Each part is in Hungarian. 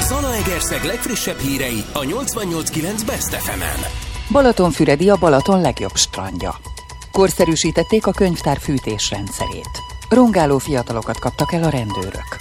Zalaegerszeg legfrissebb hírei a 88.9 Best FM-en. Balatonfüredi a Balaton legjobb strandja. Korszerűsítették a könyvtár fűtésrendszerét. Rongáló fiatalokat kaptak el a rendőrök.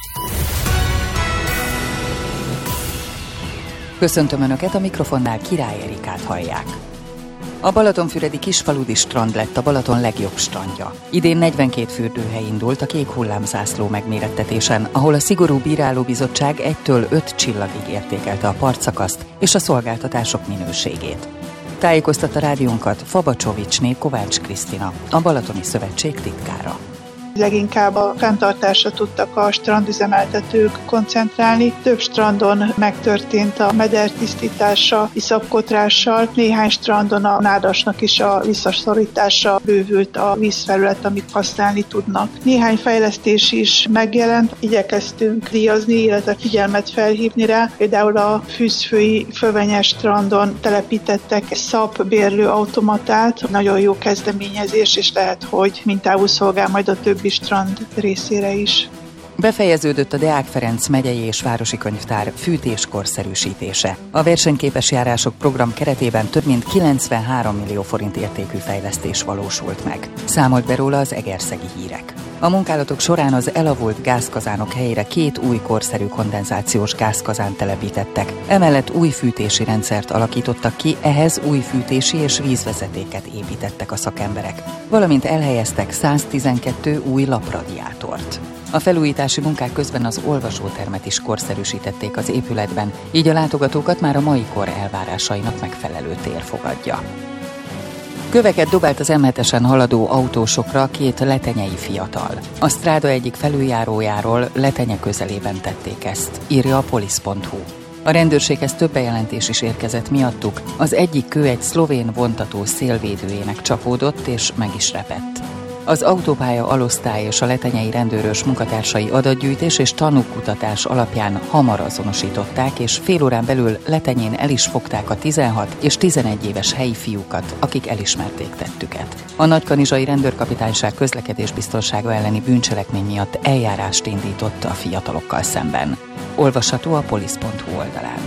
Köszöntöm Önöket, a mikrofonnál Király Erikát hallják. A balatonfüredi kisfaludi strand lett a Balaton legjobb strandja. Idén 42 fürdőhely indult a kék hullámzászló megmérettetésen, ahol a szigorú bírálóbizottság 1-től 5 csillagig értékelte a partszakaszt és a szolgáltatások minőségét. Tájékoztatta rádiónkat Fabacsovicsné Kovács Krisztina, a Balatoni Szövetség titkára. Leginkább a fenntartásra tudtak a strandüzemeltetők koncentrálni. Több strandon megtörtént a meder tisztítása, iszapkotrással, néhány strandon a nádasnak is a visszaszorítása, bővült a vízfelület, amit használni tudnak. Néhány fejlesztés is megjelent, igyekeztünk díjazni, illetve figyelmet felhívni rá. Például a Fűzfői Fölvenyes strandon telepítettek SZAP-bérlő automatát, nagyon jó kezdeményezés, és lehet, hogy mintául szolgál majd a többi strand részére is. Befejeződött a Deák Ferenc megyei és városi könyvtár fűtéskorszerűsítése. A versenyképes járások program keretében több mint 93 millió forint értékű fejlesztés valósult meg. Számolt be róla az Egerszegi Hírek. A munkálatok során az elavult gázkazánok helyére 2 új korszerű kondenzációs gázkazánt telepítettek. Emellett új fűtési rendszert alakítottak ki, ehhez új fűtési és vízvezetéket építettek a szakemberek, valamint elhelyeztek 112 új lapradiátort. A felújítási munkák közben az olvasótermet is korszerűsítették az épületben, így a látogatókat már a mai kor elvárásainak megfelelő tér fogadja. Köveket dobált az M7-esen haladó autósokra 2 letenyei fiatal. A stráda egyik felüljárójáról Letenye közelében tették ezt, írja a polisz.hu. A rendőrséghez több bejelentés is érkezett miattuk. Az egyik kő egy szlovén vontató szélvédőjének csapódott és meg is repett. Az autópálya alosztály és a letenyei rendőrös munkatársai adatgyűjtés és tanúkutatás alapján hamar azonosították, és fél órán belül Letenyén el is fogták a 16 és 11 éves helyi fiúkat, akik elismerték tettüket. A Nagykanizsai Rendőrkapitányság közlekedésbiztonsága elleni bűncselekmény miatt eljárást indított a fiatalokkal szemben. Olvasható a polisz.hu oldalán.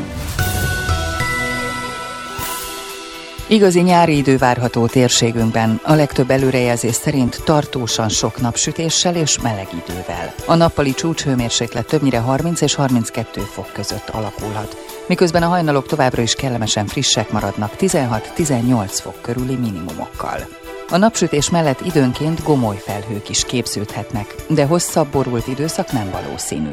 Igazi nyári idő várható térségünkben, a legtöbb előrejelzés szerint tartósan sok napsütéssel és meleg idővel. A nappali csúcshőmérséklet többnyire 30 és 32 fok között alakulhat, miközben a hajnalok továbbra is kellemesen frissek maradnak 16-18 fok körüli minimumokkal. A napsütés mellett időnként gomoly felhők is képződhetnek, de hosszabb borult időszak nem valószínű.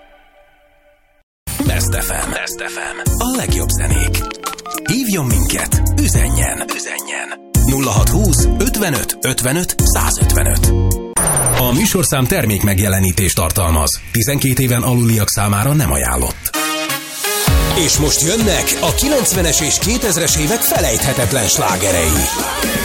Best FM. A legjobb zenék. Hívjon minket, üzenjen. 0620 55 55 155. A műsorszám termék megjelenítést tartalmaz. 12 éven aluliak számára nem ajánlott. És most jönnek a 90-es és 2000-es évek felejthetetlen slágerei.